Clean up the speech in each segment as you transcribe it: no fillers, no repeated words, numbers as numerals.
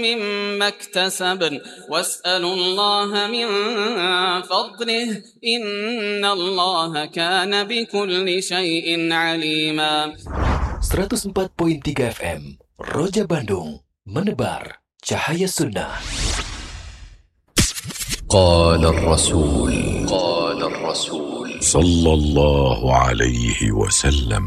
مما اكتسبن واسألوا الله من فضله إن الله كان بكل شيء عليما. 104.3 FM Roja Bandung, menebar cahaya sunnah. قال الرسول صلى الله عليه وسلم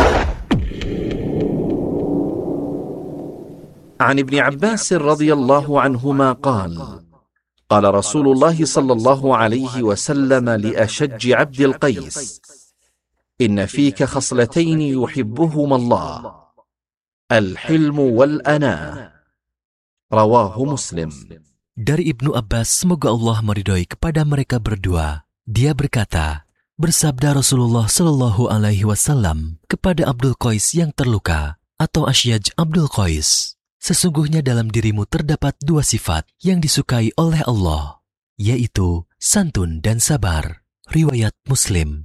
عن ابن عباس رضي الله عنهما قال قال رسول الله صلى الله عليه وسلم لأشج عبد القيس إن فيك خصلتين يحبهما الله الحلم والأناة رواه مسلم. Dari Ibnu Abbas, semoga Allah meridhoi kepada mereka berdua. Dia berkata, bersabda Rasulullah Shallallahu Alaihi Wasallam kepada Abdul Qais yang terluka atau Asyaj Abdul Qais, sesungguhnya dalam dirimu terdapat dua sifat yang disukai oleh Allah, yaitu santun dan sabar. Riwayat Muslim.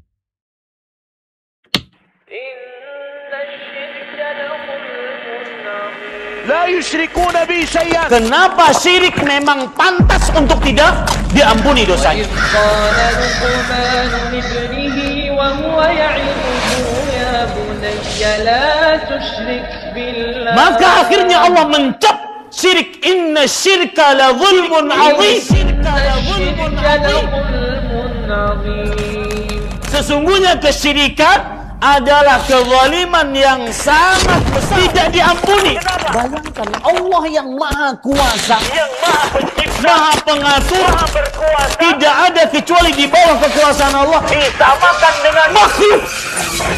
La yusyrikuna bi syai'an. Kenapa syirik memang pantas untuk tidak diampuni dosanya? Maka akhirnya Allah mencap syirik. Inna syirka la zulmun azim. Sesungguhnya kesyirikan adalah kezaliman yang sangat besar, tidak diampuni. Bayangkan Allah yang maha kuasa, yang maha pencipta, maha pengatur, maha berkuasa, tidak ada kecuali di bawah kekuasaan Allah, disamakan dengan makhluk.